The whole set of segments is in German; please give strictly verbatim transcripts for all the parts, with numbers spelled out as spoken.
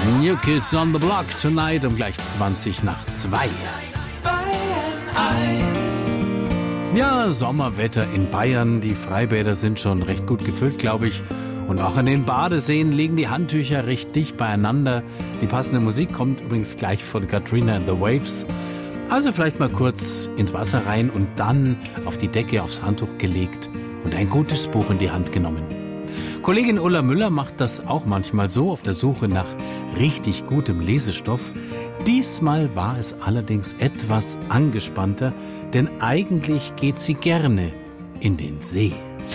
New Kids on the Block tonight um gleich zwanzig nach zwei. Ja, Sommerwetter in Bayern. Die Freibäder sind schon recht gut gefüllt, glaube ich. Und auch an den Badeseen liegen die Handtücher recht dicht beieinander. Die passende Musik kommt übrigens gleich von Katrina and the Waves. Also vielleicht mal kurz ins Wasser rein und dann auf die Decke aufs Handtuch gelegt und ein gutes Buch in die Hand genommen. Kollegin Ulla Müller macht das auch manchmal so auf der Suche nach richtig gutem Lesestoff. Diesmal war es allerdings etwas angespannter, denn eigentlich geht sie gerne in den See.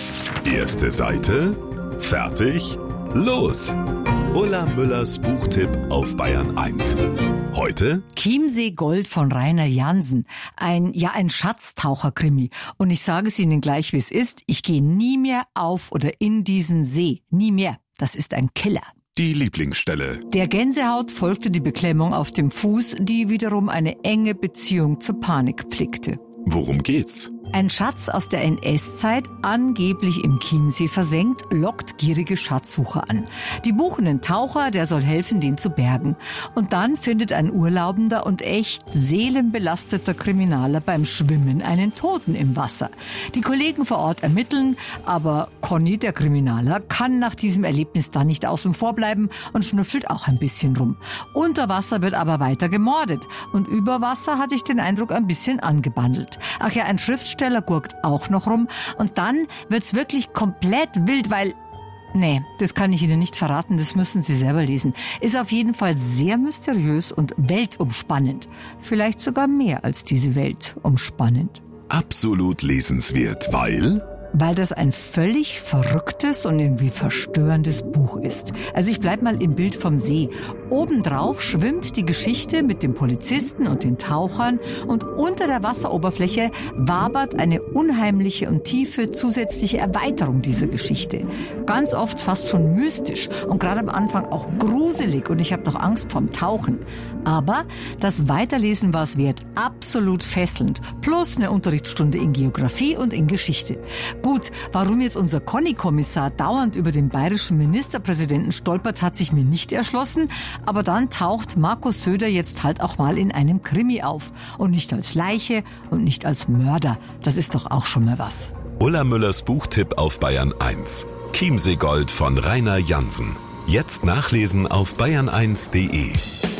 Erste Seite, fertig, los! Ulla Müllers Buchtipp auf Bayern eins. Heute Chiemsee Gold von Rainer Jansen. Ein, ja, ein Schatztaucher-Krimi. Und ich sage es Ihnen gleich, wie es ist. Ich gehe nie mehr auf oder in diesen See. Nie mehr. Das ist ein Killer. die Lieblingsstelle. Der Gänsehaut folgte die Beklemmung auf dem Fuß, die wiederum eine enge Beziehung zur Panik pflegte. Worum geht's? Ein Schatz aus der N S-Zeit, angeblich im Chiemsee versenkt, lockt gierige Schatzsucher an. Die buchen einen Taucher, der soll helfen, den zu bergen. Und dann findet ein urlaubender und echt seelenbelasteter Kriminaler beim Schwimmen einen Toten im Wasser. Die Kollegen vor Ort ermitteln, aber Conny, der Kriminaler, kann nach diesem Erlebnis da nicht außen vor bleiben und schnüffelt auch ein bisschen rum. Unter Wasser wird aber weiter gemordet und über Wasser hatte ich den Eindruck ein bisschen angebandelt. Ach ja, ein Schriftsteller gurkt auch noch rum und dann wird's wirklich komplett wild, weil, nee, das kann ich Ihnen nicht verraten, das müssen Sie selber lesen. Ist auf jeden Fall sehr mysteriös und weltumspannend. Vielleicht sogar mehr als diese Welt umspannend. Absolut lesenswert, weil... Weil das ein völlig verrücktes und irgendwie verstörendes Buch ist. Also ich bleib mal im Bild vom See. Obendrauf schwimmt die Geschichte mit dem Polizisten und den Tauchern und unter der Wasseroberfläche wabert eine unheimliche und tiefe zusätzliche Erweiterung dieser Geschichte. Ganz oft fast schon mystisch und gerade am Anfang auch gruselig und ich habe doch Angst vorm Tauchen. Aber das Weiterlesen war es wert, absolut fesselnd. Plus eine Unterrichtsstunde in Geografie und in Geschichte. Gut, warum jetzt unser Conny-Kommissar dauernd über den bayerischen Ministerpräsidenten stolpert, hat sich mir nicht erschlossen. Aber dann taucht Markus Söder jetzt halt auch mal in einem Krimi auf. Und nicht als Leiche und nicht als Mörder. Das ist doch auch schon mal was. Ulla Müllers Buchtipp auf Bayern eins. Chiemsee Gold von Rainer Jansen. Jetzt nachlesen auf bayern eins punkt de.